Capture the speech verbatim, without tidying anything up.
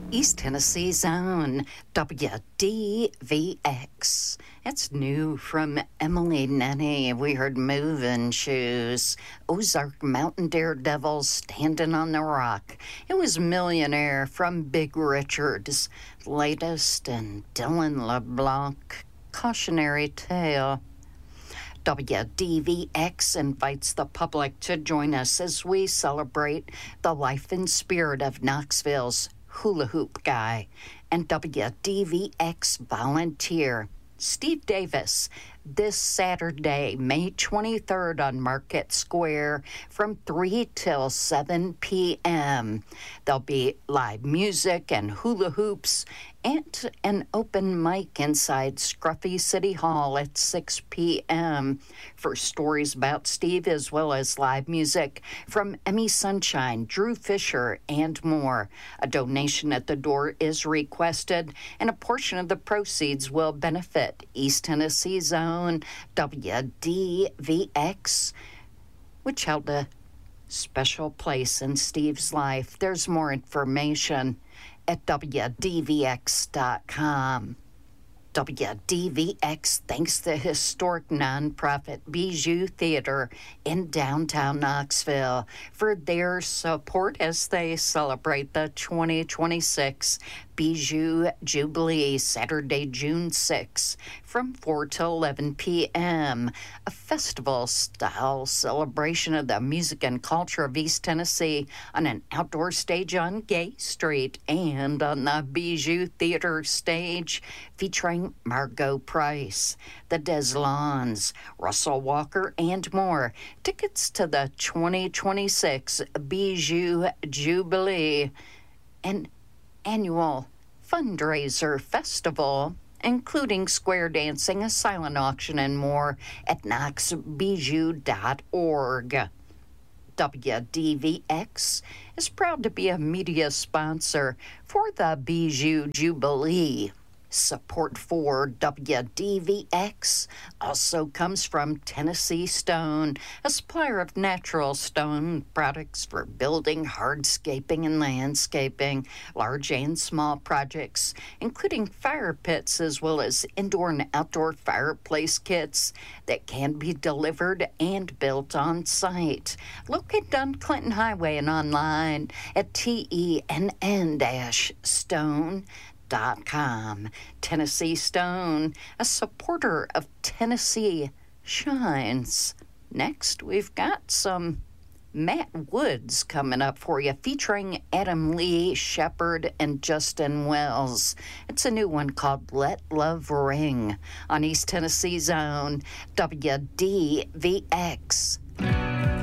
East Tennessee's own W D V X. It's new from Emily Nenny. We heard Moving Shoes. Ozark Mountain Daredevils, Standing on the Rock. It was Millionaire from Big Richard's latest, and Dylan LeBlanc, Cautionary Tale. W D V X invites the public to join us as we celebrate the life and spirit of Knoxville's hula hoop guy and W D V X volunteer Steve Davis this Saturday, May twenty-third on Market Square from three till seven p.m. There'll be live music and hula hoops and an open mic inside Scruffy City Hall at six p.m. for stories about Steve as well as live music from Emmy Sunshine, Drew Fisher, and more. A donation at the door is requested, and a portion of the proceeds will benefit East Tennessee's own W D V X, which held a special place in Steve's life. There's more information at W D V X dot com. W D V X thanks the historic nonprofit Bijou Theater in downtown Knoxville for their support as they celebrate the twenty twenty-six Bijou Jubilee, Saturday, June sixth, from four till eleven p.m. A festival-style celebration of the music and culture of East Tennessee on an outdoor stage on Gay Street and on the Bijou Theater stage, featuring Margot Price, the Deslons, Russell Walker, and more. Tickets to the twenty twenty-six Bijou Jubilee, an annual fundraiser festival, including square dancing, a silent auction, and more at knox bijou dot org. W D V X is proud to be a media sponsor for the Bijou Jubilee. Support for W D V X also comes from Tennessee Stone, a supplier of natural stone products for building, hardscaping, and landscaping, large and small projects, including fire pits as well as indoor and outdoor fireplace kits that can be delivered and built on site. Located on Clinton Highway and online at T E N N stone dot com. Tennessee Stone, a supporter of Tennessee Shines. Next, we've got some Matt Woods coming up for you, featuring Adam Lee Shepard and Justin Wells. It's a new one called Let Love Ring on East Tennessee's own W D V X.